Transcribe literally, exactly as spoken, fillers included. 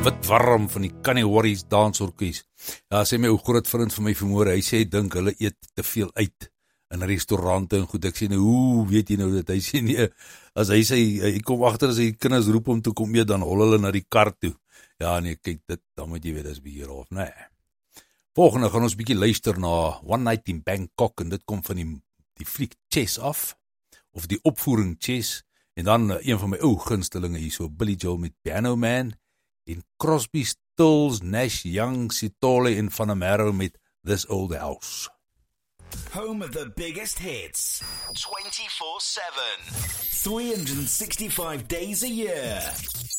wit warm van die Kanneworries dansorkies. Ja, sê my ou groot vriend van my vermoor, hy sê hy dink hulle eet te veel uit in restaurante en goed. Ek sê nou, hoe weet jy nou dat? Hy sê nee, as hy sê, hy kom agter as hy kinders roep om te kom eet, dan hol hulle na die kar toe. Ja nee, kyk dit, dan moet jy weet, dis bietjie rof, nee. Volgende gaan ons bietjie luister na One Night in Bangkok, en dit kom van die, die fliek Chess af, of die opvoering Chess, en dan uh, een van my ou gunstelinge hier, so Billy Joel met Piano Man, en Crosby, Stills, Nash, Young, Sitole en Van Amaro met This Old House. Home of the biggest hits, twenty-four seven, three hundred sixty-five days a year.